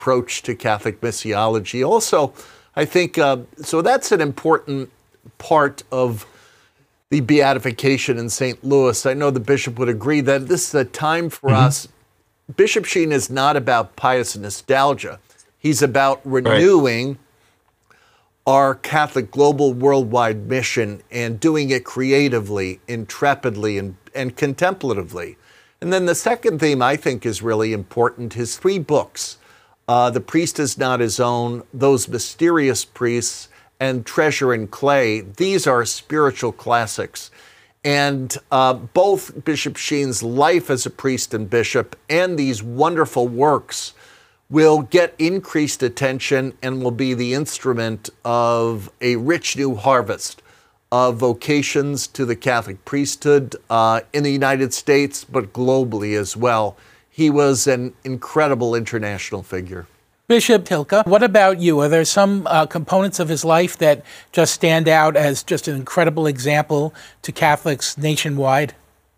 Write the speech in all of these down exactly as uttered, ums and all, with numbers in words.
approach to Catholic missiology. Also, I think, uh, so that's an important part of the beatification in Saint Louis. I know the bishop would agree that this is a time for mm-hmm. us. Bishop Sheen is not about pious nostalgia. He's about renewing right. our Catholic global worldwide mission and doing it creatively, intrepidly, and, and contemplatively. And then the second theme I think is really important, his three books, uh, The Priest is Not His Own, Those Mysterious Priests, and Treasure in Clay. These are spiritual classics. And uh, both Bishop Sheen's life as a priest and bishop and these wonderful works will get increased attention and will be the instrument of a rich new harvest of vocations to the Catholic priesthood uh, in the United States, but globally as well. He was an incredible international figure. Bishop Tylka, what about you? Are there some uh, components of his life that just stand out as just an incredible example to Catholics nationwide?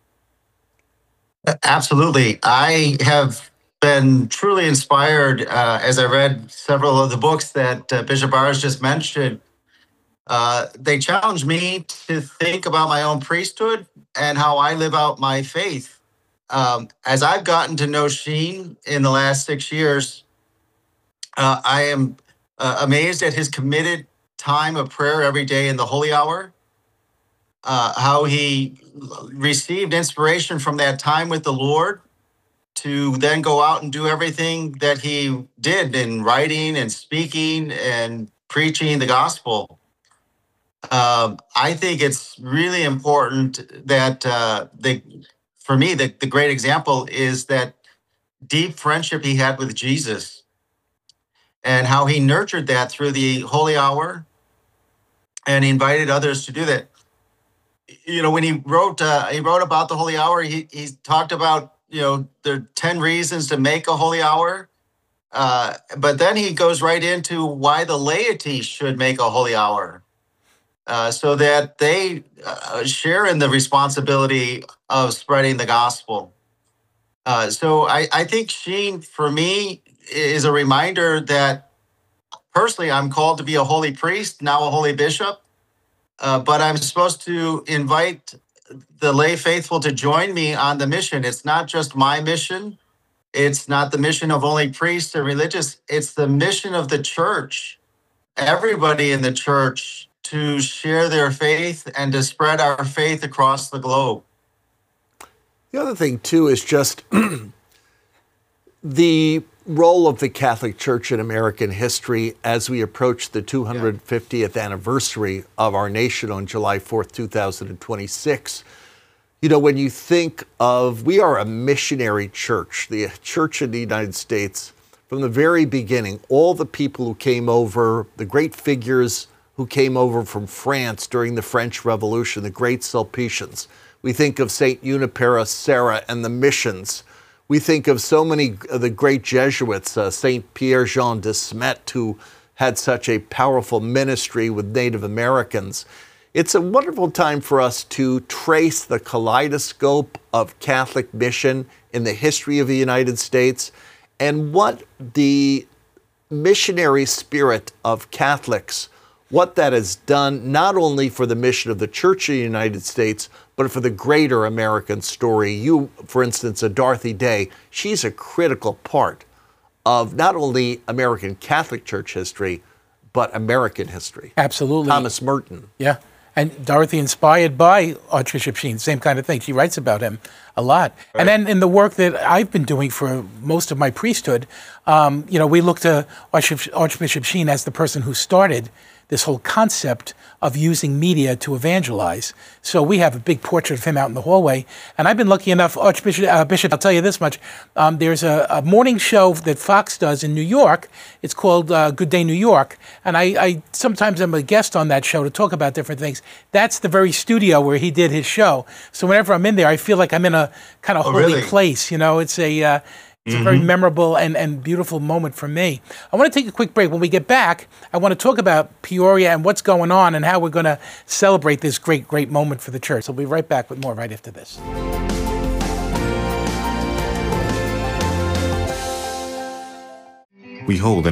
Absolutely. I have been truly inspired uh, as I read several of the books that uh, Bishop Barrs just mentioned. Uh, they challenged me to think about my own priesthood and how I live out my faith. Um, as I've gotten to know Sheen in the last six years, Uh, I am uh, amazed at his committed time of prayer every day in the Holy Hour, uh, how he received inspiration from that time with the Lord to then go out and do everything that he did in writing and speaking and preaching the gospel. Um, I think it's really important that, uh, the, for me, the, the great example is that deep friendship he had with Jesus, and how he nurtured that through the Holy Hour and invited others to do that. You know, when he wrote uh, he wrote about the Holy Hour, he, he talked about, you know, there are ten reasons to make a Holy Hour. Uh, but then he goes right into why the laity should make a Holy Hour, uh, so that they uh, share in the responsibility of spreading the gospel. Uh, so I, I think Sheen, for me, is a reminder that personally I'm called to be a holy priest, now a holy bishop, uh, but I'm supposed to invite the lay faithful to join me on the mission. It's not just my mission. It's not the mission of only priests or religious. It's the mission of the church, everybody in the church, to share their faith and to spread our faith across the globe. The other thing, too, is just the role of the Catholic Church in American history as we approach the two hundred fiftieth anniversary of our nation on July fourth, two thousand twenty-six. You know, when you think of, we are a missionary church, the church in the United States, from the very beginning, all the people who came over, the great figures who came over from France during the French Revolution, the great Sulpicians. We think of Saint Junipero Serra and the missions. We think of so many of the great Jesuits, uh, Saint Pierre Jean de Smet, who had such a powerful ministry with Native Americans. It's a wonderful time for us to trace the kaleidoscope of Catholic mission in the history of the United States and what the missionary spirit of Catholics, what that has done not only for the mission of the Church of the United States, but for the greater American story. You, for instance, a Dorothy Day, she's a critical part of not only American Catholic Church history, but American history. Absolutely. Thomas Merton. Yeah. And Dorothy, inspired by Archbishop Sheen, same kind of thing. She writes about him a lot. Right. And then in the work that I've been doing for most of my priesthood, um, you know, we look to Archbishop, Archbishop Sheen as the person who started this whole concept of using media to evangelize. So we have a big portrait of him out in the hallway. And I've been lucky enough, Archbishop, uh, Bishop, I'll tell you this much, um, there's a, a morning show that Fox does in New York. It's called uh, Good Day New York. And I, I sometimes am a guest on that show to talk about different things. That's the very studio where he did his show. So whenever I'm in there, I feel like I'm in a kind of oh, holy really? place. You know, it's a... Uh, It's mm-hmm. a very memorable and, and beautiful moment for me. I want to take a quick break. When we get back, I want to talk about Peoria and what's going on and how we're going to celebrate this great, great moment for the church. So we'll be right back with more right after this. We hold an